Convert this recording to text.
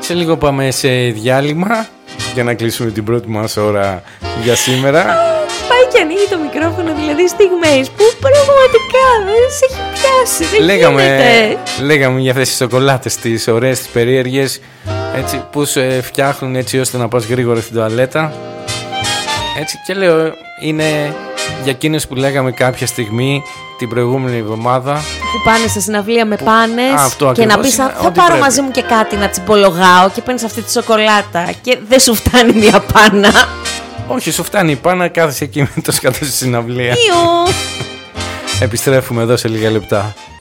Σε λίγο πάμε σε διάλειμμα για να κλείσουμε την πρώτη μας ώρα για σήμερα. Πάει και ανοίγει το μικρόφωνο, δηλαδή στιγμές που πραγματικά δεν σε έχει πιάσει. Λέγαμε για αυτές τις σοκολάτες, τις ωραίες, τις περίεργες, έτσι, που σε φτιάχνουν έτσι ώστε να πας γρήγορα στην τουαλέτα. Έτσι, και λέω, είναι για εκείνες που λέγαμε κάποια στιγμή την προηγούμενη εβδομάδα, που πάνε σε συναυλία με πάνες και να πεις θα πάρω πρέπει μαζί μου και κάτι να τσιμπολογάω και παίρνεις αυτή τη σοκολάτα και δεν σου φτάνει μια πάνα. Όχι, σου φτάνει η πάνα, κάθεσαι εκεί με το σκατό στη συναυλία. Ιου. Επιστρέφουμε εδώ σε λίγα λεπτά.